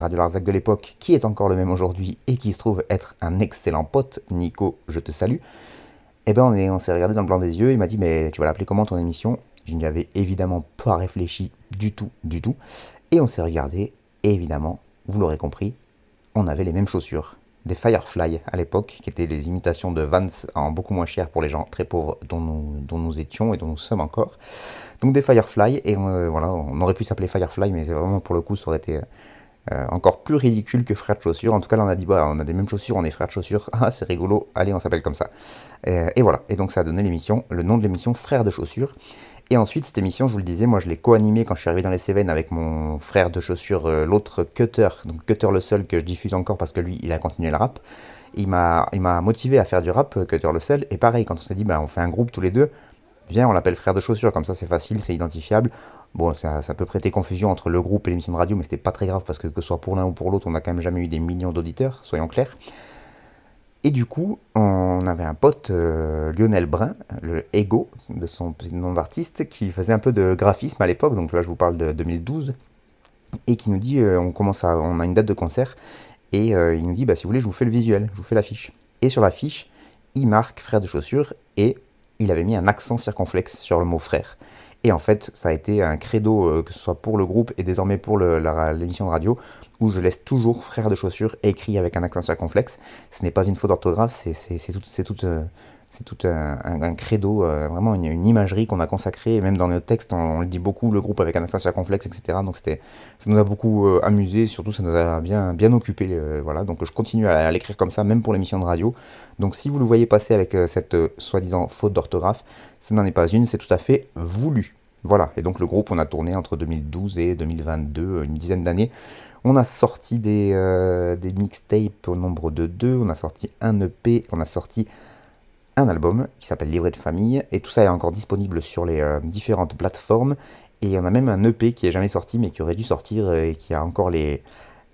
Radio Larzac de l'époque, qui est encore le même aujourd'hui et qui se trouve être un excellent pote, Nico, je te salue. Eh ben on s'est regardé dans le blanc des yeux, il m'a dit mais tu vas l'appeler comment ton émission? Je n'y avais évidemment pas réfléchi du tout. Et on s'est regardé, et évidemment, vous l'aurez compris, on avait les mêmes chaussures. Des Firefly à l'époque, qui étaient les imitations de Vans en beaucoup moins cher pour les gens très pauvres dont nous étions et dont nous sommes encore. Donc des Firefly, et voilà, on aurait pu s'appeler Firefly, mais c'est vraiment pour le coup ça aurait été encore plus ridicule que frères de chaussures. En tout cas là on a dit voilà, on a des mêmes chaussures, on est frères de chaussures, ah c'est rigolo, allez on s'appelle comme ça. Et voilà, et donc ça a donné l'émission, le nom de l'émission Frères de chaussures. Et ensuite, cette émission, je vous le disais, moi je l'ai co-animée quand je suis arrivé dans les Cévennes avec mon frère de chaussures, l'autre Cutter, donc Cutter le seul que je diffuse encore parce que lui, il a continué le rap. Il m'a motivé à faire du rap, Cutter le seul, et pareil, quand on s'est dit, bah, on fait un groupe tous les deux, viens, on l'appelle frère de chaussures, comme ça c'est facile, c'est identifiable. Bon, ça peut prêter confusion entre le groupe et l'émission de radio, mais c'était pas très grave parce que ce soit pour l'un ou pour l'autre, on n'a quand même jamais eu des millions d'auditeurs, soyons clairs. Et du coup, on avait un pote, Lionel Brun, le Ego, de son nom d'artiste, qui faisait un peu de graphisme à l'époque, donc là je vous parle de 2012, et qui nous dit, on a une date de concert, et il nous dit, bah, si vous voulez, je vous fais le visuel, je vous fais l'affiche. Et sur l'affiche, il marque frère de chaussures, et il avait mis un accent circonflexe sur le mot frère. Et en fait, ça a été un credo, que ce soit pour le groupe et désormais pour l'émission de radio, où je laisse toujours frère de chaussures écrit avec un accent circonflexe. Ce n'est pas une faute d'orthographe, c'est tout un credo, vraiment une imagerie qu'on a consacrée. Et même dans nos textes, on le dit beaucoup, le groupe avec un accent circonflexe, etc. Donc ça nous a beaucoup amusé, surtout ça nous a bien occupé. Voilà. Donc je continue à l'écrire comme ça, même pour l'émission de radio. Donc si vous le voyez passer avec cette soi-disant faute d'orthographe, ce n'en est pas une, c'est tout à fait voulu. Voilà, et donc le groupe, on a tourné entre 2012 et 2022, une dizaine d'années. On a sorti des mixtapes au nombre de 2, on a sorti un EP, on a sorti un album qui s'appelle Livret de famille, et tout ça est encore disponible sur les différentes plateformes. Et on a même un EP qui est jamais sorti, mais qui aurait dû sortir, et qui a encore les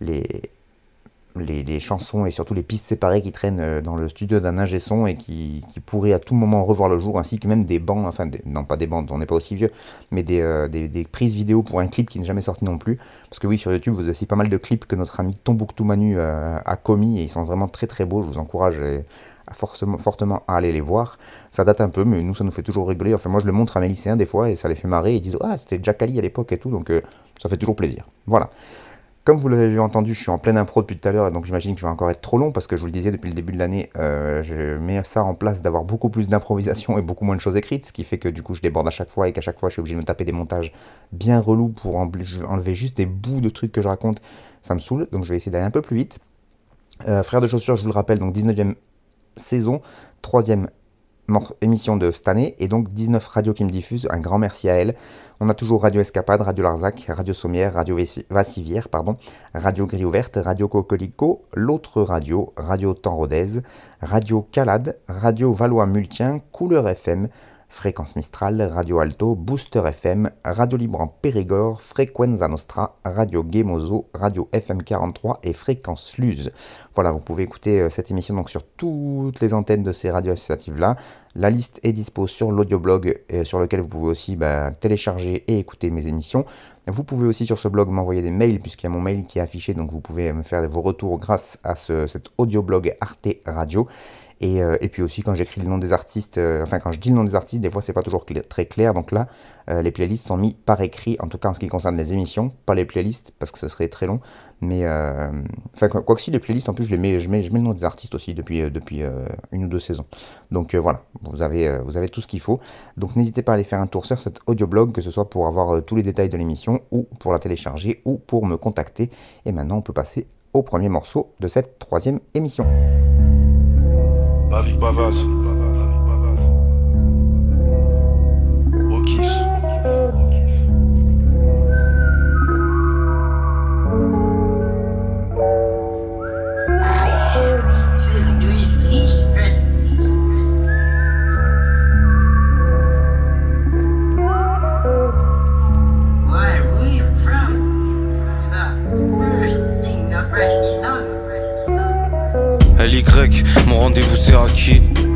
chansons et surtout les pistes séparées qui traînent dans le studio d'un ingé son et qui pourraient à tout moment revoir le jour, ainsi que même des bandes, enfin non pas des bandes, on n'est pas aussi vieux, mais des prises vidéo pour un clip qui n'est jamais sorti non plus, parce que oui, sur YouTube vous avez aussi pas mal de clips que notre ami Tombouctou Manu a commis, et ils sont vraiment très très beaux, je vous encourage fortement à aller les voir. Ça date un peu, mais nous ça nous fait toujours rigoler, enfin moi je le montre à mes lycéens des fois et ça les fait marrer, et ils disent ah c'était Jack Ali à l'époque et tout, donc ça fait toujours plaisir. Voilà. Comme vous l'avez entendu, je suis en pleine impro depuis tout à l'heure, donc j'imagine que je vais encore être trop long, parce que je vous le disais, depuis le début de l'année, je mets ça en place d'avoir beaucoup plus d'improvisation et beaucoup moins de choses écrites, ce qui fait que du coup je déborde à chaque fois, et qu'à chaque fois je suis obligé de me taper des montages bien relous pour enlever juste des bouts de trucs que je raconte, ça me saoule, donc je vais essayer d'aller un peu plus vite. Frères de chaussures, je vous le rappelle, donc 19e saison, 3e émission de cette année, et donc 19 radios qui me diffusent, un grand merci à elles. On a toujours Radio Escapade, Radio Larzac, Radio Sommière, Radio Vassivière, Radio Grille Ouverte, Radio Cocolico, l'autre radio, Radio Temps Rodez, Radio Calade, Radio Valois-Multien, Couleur FM, Fréquence Mistral, Radio Alto, Booster FM, Radio Libre en Périgord, Frequenza Nostra, Radio Gemozo, Radio FM 43 et Fréquence Luz. Voilà, vous pouvez écouter cette émission donc sur toutes les antennes de ces radios associatives-là. La liste est dispo sur l'audioblog, sur lequel vous pouvez aussi télécharger et écouter mes émissions. Vous pouvez aussi sur ce blog m'envoyer des mails, puisqu'il y a mon mail qui est affiché, donc vous pouvez me faire vos retours grâce à cet audioblog Arte Radio. Et puis aussi quand j'écris le nom des artistes, quand je dis le nom des artistes, des fois c'est pas toujours très clair, donc là les playlists sont mis par écrit, en tout cas en ce qui concerne les émissions, pas les playlists parce que ce serait très long, mais quoi que si, les playlists en plus je mets le nom des artistes aussi depuis une ou deux saisons, donc voilà, vous avez tout ce qu'il faut, donc n'hésitez pas à aller faire un tour sur cet audioblog, que ce soit pour avoir tous les détails de l'émission, ou pour la télécharger, ou pour me contacter. Et maintenant on peut passer au premier morceau de cette 3e émission. Bavik Bavaz Okis LY, mon rendez-vous c'est acquis.